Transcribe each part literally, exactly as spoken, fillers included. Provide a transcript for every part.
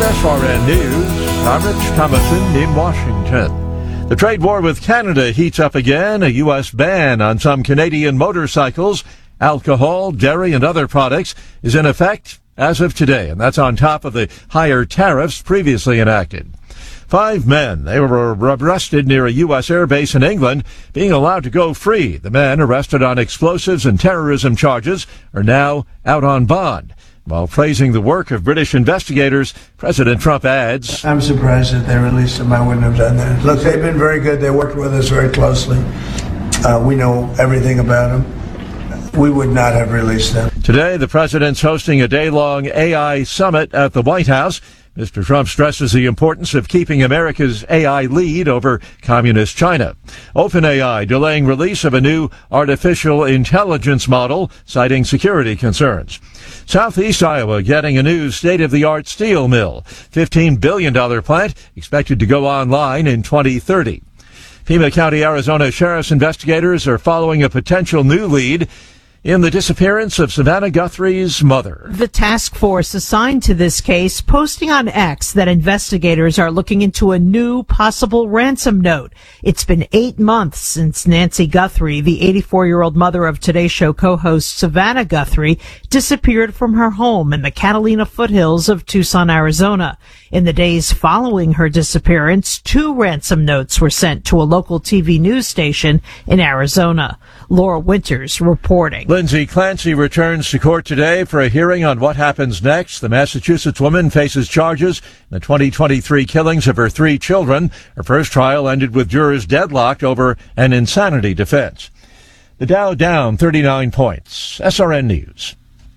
With S R N News, I'm Rich Thomason in Washington. The trade war with Canada heats up again. A U S ban on some Canadian motorcycles, alcohol, dairy, and other products is in effect as of today, and that's on top of the higher tariffs previously enacted. Five men, they were arrested near a U S airbase in England, being allowed to go free. The men, arrested on explosives and terrorism charges, are now out on bond. While praising the work of British investigators, President Trump adds, I'm surprised that they released them. I wouldn't have done that. Look, they've been very good. They worked with us very closely. Uh, we know everything about them. We would not have released them. Today, the president's hosting a day-long A I summit at the White House. Mister Trump stresses the importance of keeping America's A I lead over communist China. OpenAI delaying release of a new artificial intelligence model, citing security concerns. Southeast Iowa getting a new state-of-the-art steel mill. fifteen billion dollars plant expected to go online in twenty thirty. Pima County, Arizona Sheriff's investigators are following a potential new lead in the disappearance of Savannah Guthrie's mother. The task force assigned to this case posting on X that investigators are looking into a new possible ransom note. It's been eight months since Nancy Guthrie, the eighty-four-year-old mother of Today Show co-host Savannah Guthrie, disappeared from her home in the Catalina foothills of Tucson, Arizona. In the days following her disappearance, two ransom notes were sent to a local T V news station in Arizona. Laura Winters reporting. Lindsay Clancy returns to court today for a hearing on what happens next. The Massachusetts woman faces charges in the twenty twenty-three killings of her three children. Her first trial ended with jurors deadlocked over an insanity defense. The Dow down thirty-nine points. S R N News.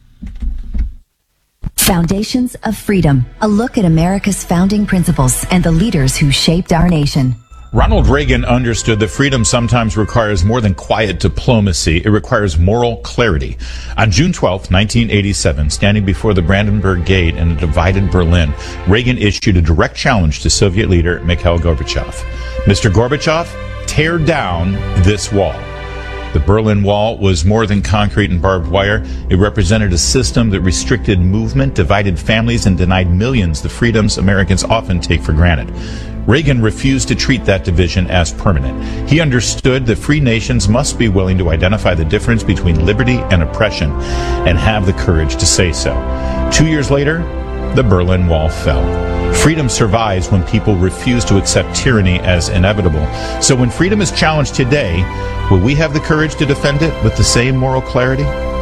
Foundations of Freedom, a look at America's founding principles and the leaders who shaped our nation. Ronald Reagan understood that freedom sometimes requires more than quiet diplomacy. It requires moral clarity. On June twelfth, nineteen eighty-seven, standing before the Brandenburg Gate in a divided Berlin, Reagan issued a direct challenge to Soviet leader Mikhail Gorbachev. Mister Gorbachev, tear down this wall. The Berlin Wall was more than concrete and barbed wire. It represented a system that restricted movement, divided families, and denied millions the freedoms Americans often take for granted. Reagan refused to treat that division as permanent. He understood that free nations must be willing to identify the difference between liberty and oppression and have the courage to say so. Two years later, the Berlin Wall fell. Freedom survives when people refuse to accept tyranny as inevitable. So when freedom is challenged today, will we have the courage to defend it with the same moral clarity?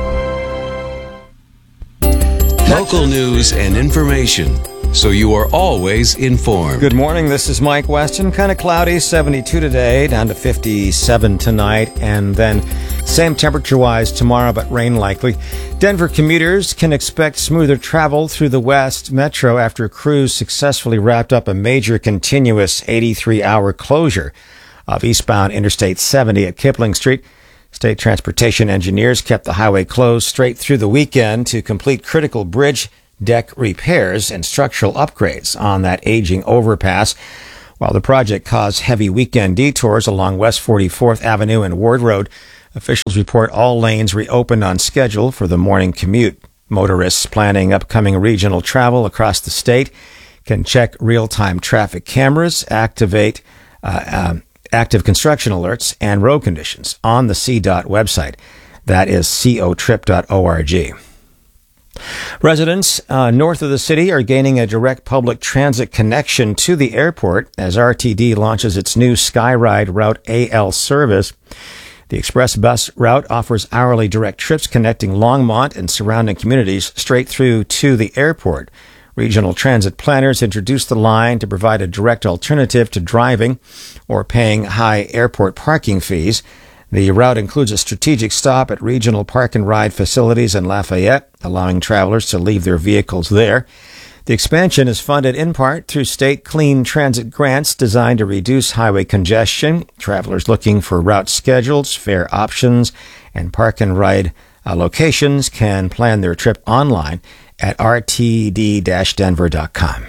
Local news and information, so you are always informed. Good morning, this is Mike Weston. Kind of cloudy, seventy-two today, down to fifty-seven tonight, and then same temperature-wise tomorrow, but rain likely. Denver commuters can expect smoother travel through the West Metro after crews successfully wrapped up a major continuous eighty-three hour closure of eastbound Interstate seventy at Kipling Street. State transportation engineers kept the highway closed straight through the weekend to complete critical bridge deck repairs and structural upgrades on that aging overpass. While the project caused heavy weekend detours along West forty-fourth Avenue and Ward Road, officials report all lanes reopened on schedule for the morning commute. Motorists planning upcoming regional travel across the state can check real-time traffic cameras, activate uh, um, active construction alerts, and road conditions on the C DOT website. That is co trip dot org. Residents uh, north of the city are gaining a direct public transit connection to the airport as R T D launches its new Skyride Route A L service. The express bus route offers hourly direct trips connecting Longmont and surrounding communities straight through to the airport. Regional transit planners introduced the line to provide a direct alternative to driving or paying high airport parking fees. The route includes a strategic stop at regional park and ride facilities in Lafayette, allowing travelers to leave their vehicles there. The expansion is funded in part through state clean transit grants designed to reduce highway congestion. Travelers looking for route schedules, fare options, and park and ride uh, locations can plan their trip online at r t d dash denver dot com.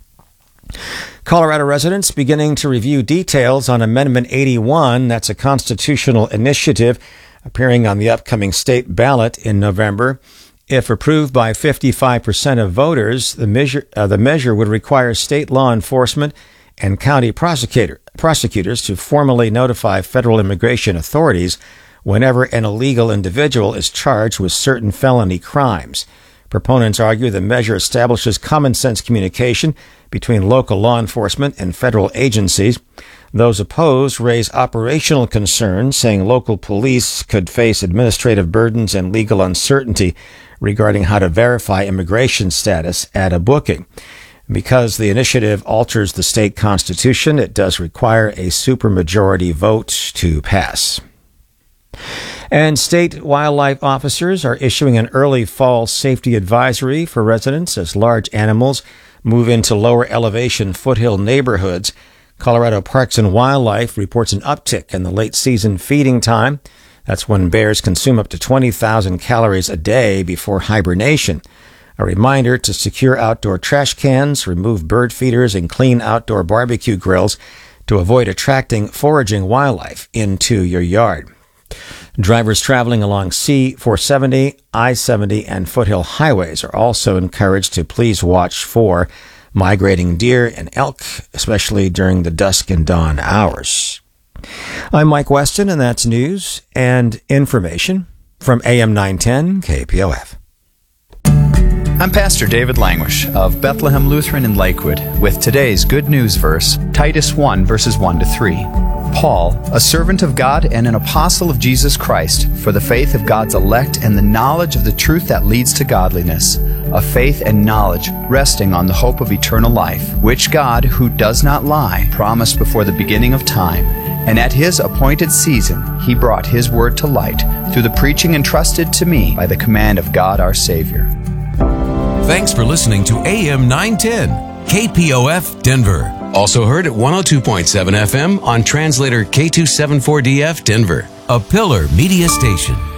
Colorado residents beginning to review details on Amendment eighty-one. That's a constitutional initiative appearing on the upcoming state ballot in November. If approved by fifty-five percent of voters, the measure, uh, the measure would require state law enforcement and county prosecutor, prosecutors to formally notify federal immigration authorities whenever an illegal individual is charged with certain felony crimes. Proponents argue the measure establishes common sense communication between local law enforcement and federal agencies. Those opposed raise operational concerns, saying local police could face administrative burdens and legal uncertainty regarding how to verify immigration status at a booking. Because the initiative alters the state constitution, it does require a supermajority vote to pass. And state wildlife officers are issuing an early fall safety advisory for residents as large animals move into lower elevation foothill neighborhoods. Colorado Parks and Wildlife reports an uptick in the late season feeding time. That's when bears consume up to twenty thousand calories a day before hibernation. A reminder to secure outdoor trash cans, remove bird feeders, and clean outdoor barbecue grills to avoid attracting foraging wildlife into your yard. Drivers traveling along C four seventy, I seventy, and foothill highways are also encouraged to please watch for migrating deer and elk, especially during the dusk and dawn hours. I'm Mike Weston, and that's news and information from A M nine ten K P O F. I'm Pastor David Languish of Bethlehem Lutheran in Lakewood with today's good news verse, Titus one, verses one to three. Paul, a servant of God and an apostle of Jesus Christ, for the faith of God's elect and the knowledge of the truth that leads to godliness, a faith and knowledge resting on the hope of eternal life, which God, who does not lie, promised before the beginning of time, and at His appointed season He brought His word to light through the preaching entrusted to me by the command of God our Savior. Thanks for listening to A M nine ten, K P O F Denver. Also heard at one oh two point seven F M on translator K two seventy-four D F Denver, a Pillar Media station.